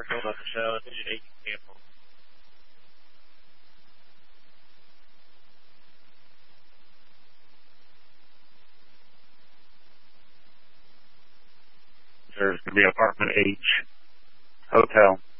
commercial about the show. Digit 8 cancel. There's going to be apartment H, hotel.